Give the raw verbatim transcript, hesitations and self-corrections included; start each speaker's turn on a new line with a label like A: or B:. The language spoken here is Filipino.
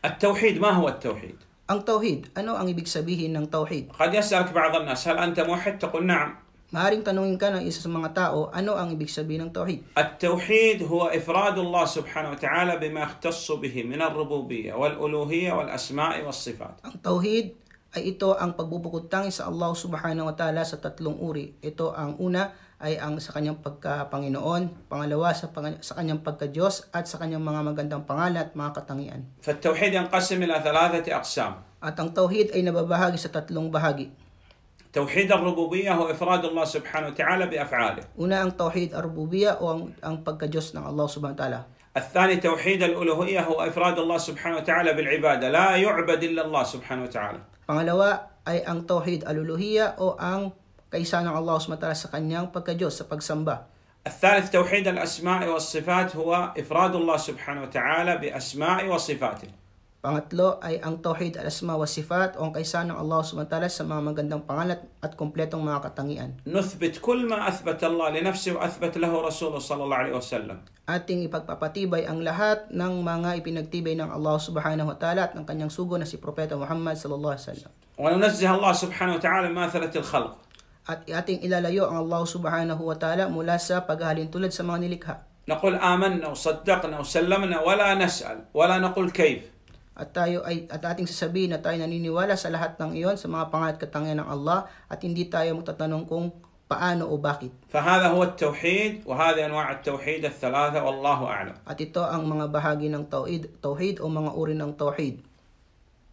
A: التوحيد ما هو التوحيد؟
B: Ang tauhid, ano ang ibig sabihin ng tauhid?
A: قد يسألك بعض الناس هل أنت موحد؟ تقول نعم.
B: Maaring tanungin ka ng isa sa mga tao, ano ang ibig sabihin ng tauhid?
A: التوحيد هو إفراد الله سبحانه وتعالى بما يختص به من الربوبية والألوهية والأسماء والصفات.
B: Ang tauhid ay ito ang pagbubukod tangi sa Allah subhanahu wa ta'ala sa tatlong uri. Ito ang una ay ang sa kanyang pagka-Panginoon, pangalawa sa, pang- sa kanyang pagka-Diyos at sa kanyang mga magandang pangalan at mga katangian.
A: فالتوحيد ينقسم إلى ثلاثة أقسام.
B: At ang tauhid ay nababahagi sa tatlong bahagi.
A: توحيد الربوبية هو إفراد الله سبحانه وتعالى بأفعاله.
B: Una ang tauhid ar-rububiyya o ang, ang pagka-Diyos ng Allah subhanahu wa ta'ala.
A: الثاني توحيد الألوهية هو إفراد الله سبحانه وتعالى بالعبادة لا يعبد إلا الله سبحانه وتعالى.
B: Pangalawa ay ang tauhid al-uluhiyya o ang kaisa ng Allah subhanahu wa ta'ala sa kanyang pagka-Diyos sa pagsamba.
A: الثالث توحيد الأسماء والصفات هو إفراد الله سبحانه وتعالى بأسماء وصفاته.
B: Pangatlo ay ang tauhid al-asma wa sifat o ang kaisa ng Allah subhanahu wa ta'ala sa mga magandang pangalan at kumpletong mga katangian.
A: نثبت كل ما أثبت الله لنفسه وأثبت له رسوله صلى الله عليه وسلم.
B: Ating ipagpapatibay ang lahat ng mga ipinagtibay ng Allah subhanahu wa ta'ala at ng kanyang sugo na si Propeta Muhammad sallallahu alaihi wasallam.
A: وننزه الله سبحانه وتعالى مماثلة الخلق.
B: At ating ilalayo ang Allah subhanahu wa ta'ala mula sa paghahalin tulad sa mga nilikha.
A: نقول آمنا وصدقنا وسلمنا ولا نسأل ولا نقول كيف.
B: At tayo ay at ating sasabihin na tayo naniniwala sa lahat ng iyon sa mga pangalan at katangian ng Allah at hindi tayo magtatanong kung paano o bakit.
A: فهذا هو التوحيد وهذه أنواع التوحيد الثلاثة والله أعلم.
B: At ito ang mga bahagi ng tauhid, tauhid o mga uri ng tauhid.